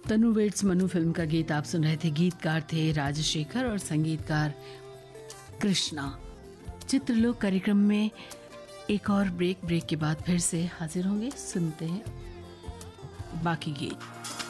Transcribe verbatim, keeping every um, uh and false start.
तनु weights Manu film का गीत आप सुन रहे थे। गीतकार थे राजशेखर और संगीतकार कृष्णा। चित्रलोक कार्यक्रम में एक और ब्रेक ब्रेक के बाद फिर से हाजिर होंगे। सुनते हैं बाकी गीत।